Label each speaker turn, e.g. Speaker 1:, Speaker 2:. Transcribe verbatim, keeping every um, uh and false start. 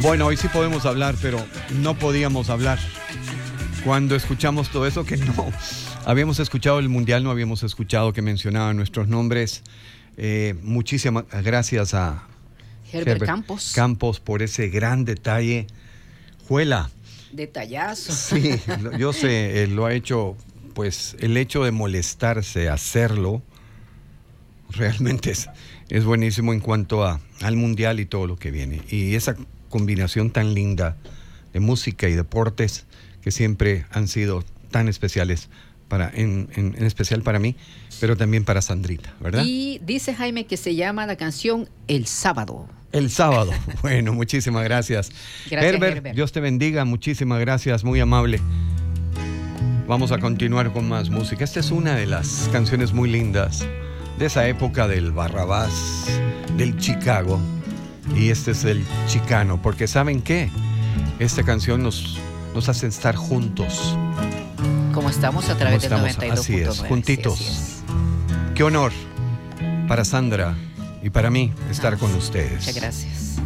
Speaker 1: Bueno, hoy sí podemos hablar, pero no podíamos hablar cuando escuchamos todo eso, que no habíamos escuchado el Mundial, no habíamos escuchado que mencionaban nuestros nombres. Eh, muchísimas gracias a
Speaker 2: Herbert, Herbert Campos.
Speaker 1: Campos por ese gran detalle. Juela.
Speaker 2: Detallazo.
Speaker 1: Sí, yo sé, eh, lo ha hecho, pues el hecho de molestarse, hacerlo, realmente es, es buenísimo en cuanto a, al Mundial y todo lo que viene. Y esa combinación tan linda de música y deportes que siempre han sido tan especiales, para, en, en, en especial para mí, pero también para Sandrita, ¿verdad?
Speaker 2: Y dice Jaime que se llama la canción El Sábado.
Speaker 1: El Sábado. Bueno, muchísimas gracias.
Speaker 2: Gracias,
Speaker 1: Herbert,
Speaker 2: Herbert.
Speaker 1: Dios te bendiga, muchísimas gracias, muy amable. Vamos a continuar con más música. Esta es una de las canciones muy lindas de esa época del Barrabás, del Chicago. Y este es el Chicano, porque ¿saben qué? Esta canción nos, nos hace estar juntos.
Speaker 2: Como estamos a través del noventa y dos punto nueve.
Speaker 1: Así es, juntitos.
Speaker 2: Sí, así es.
Speaker 1: Qué honor para Sandra y para mí estar ah, con ustedes.
Speaker 2: Muchas gracias.